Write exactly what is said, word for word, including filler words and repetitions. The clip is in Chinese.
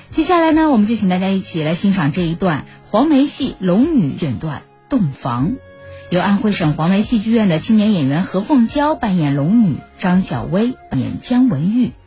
接下来呢，我们就请大家一起来欣赏这一段黄梅戏龙女选段《洞房》，由安徽省黄梅戏剧院的青年演员何凤娇扮演龙女，张小薇扮演姜文玉。